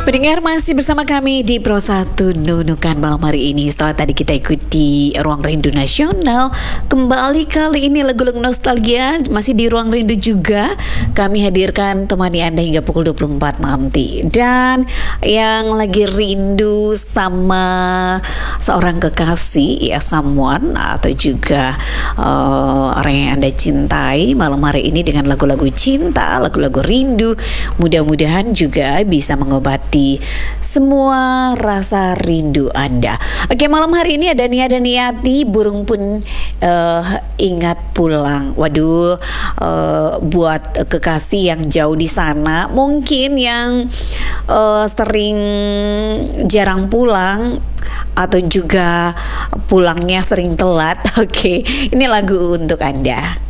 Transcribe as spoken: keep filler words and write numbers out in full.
Pendengar masih bersama kami di Pro satu Nunukan malam hari ini. Setelah tadi kita ikuti Ruang Rindu Nasional, kembali kali ini lagu-lagu nostalgia masih di Ruang Rindu juga. Kami hadirkan temani Anda hingga pukul dua puluh empat nanti. Dan yang lagi rindu sama seorang kekasih, ya someone atau juga uh, orang yang Anda cintai, malam hari ini dengan lagu-lagu cinta, lagu-lagu rindu, mudah-mudahan juga bisa mengobati semua rasa rindu Anda. Oke, malam hari ini ada Nia dan Niati, burung pun uh, ingat pulang. Waduh, uh, buat kekasih yang jauh di sana, mungkin yang uh, sering jarang pulang atau juga pulangnya sering telat. Oke, ini lagu untuk Anda.